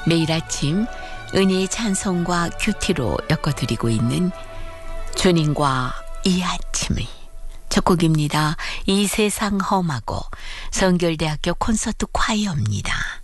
매일 아침 은혜의 찬송과 큐티로 엮어드리고 있는 주님과 이 아침을. 첫 곡입니다. 이 세상 험하고 성결대학교 콘서트 콰이어입니다.